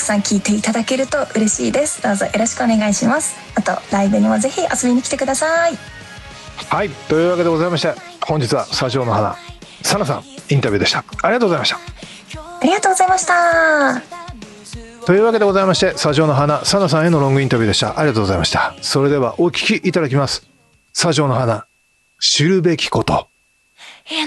さん聞いていただけると嬉しいです。どうぞよろしくお願いします。あとライブにもぜひ遊びに来てください。 はい、というわけでございまして、本日はスタジオの花サナさんインタビューでした。ありがとうございました。 ありがとうございました。 というわけでございまして、スタジオの花サナさんへのロングインタビューでした。ありがとうございました。それではお聞きいただきます。スタジオの花、知るべきこと。